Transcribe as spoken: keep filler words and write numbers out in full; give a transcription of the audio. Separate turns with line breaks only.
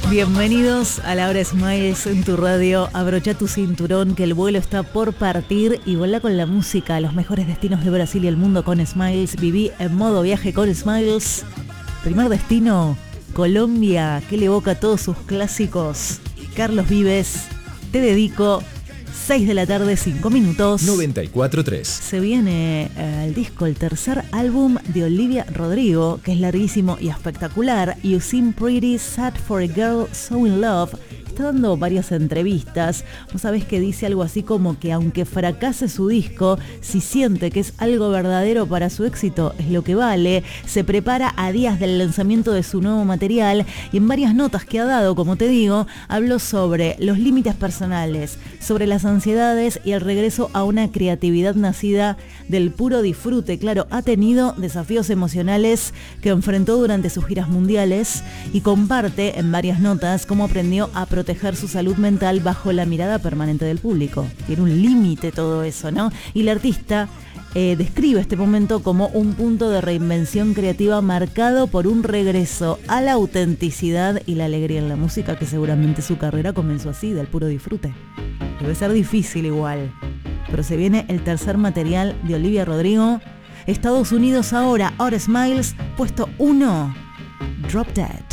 Bienvenidos a la hora Smiles en tu radio. Abrocha tu cinturón que el vuelo está por partir y vuela con la música a los mejores destinos de Brasil y el mundo con Smiles. Viví en modo viaje con Smiles. Primer destino, Colombia, que le evoca todos sus clásicos. Carlos Vives, Te Dedico. seis de la tarde, cinco minutos.
noventa y cuatro punto tres.
Se viene eh, el disco, el tercer álbum de Olivia Rodrigo, que es larguísimo y espectacular. You Seem Pretty, Sad for a Girl So in Love. Está dando varias entrevistas. Vos sabés que dice algo así como que aunque fracase su disco, si siente que es algo verdadero para su éxito, es lo que vale. Se prepara a días del lanzamiento de su nuevo material y en varias notas que ha dado, como te digo, habló sobre los límites personales, sobre las ansiedades y el regreso a una creatividad nacida del puro disfrute. Claro, ha tenido desafíos emocionales que enfrentó durante sus giras mundiales y comparte en varias notas cómo aprendió a proteger su salud mental bajo la mirada permanente del público. Tiene un límite todo eso, ¿no? Y la artista eh, describe este momento como un punto de reinvención creativa marcado por un regreso a la autenticidad y la alegría en la música, que seguramente su carrera comenzó así, del puro disfrute. Debe ser difícil igual, pero se viene el tercer material de Olivia Rodrigo. Estados Unidos ahora, ahora Smiles, puesto uno, Drop Dead.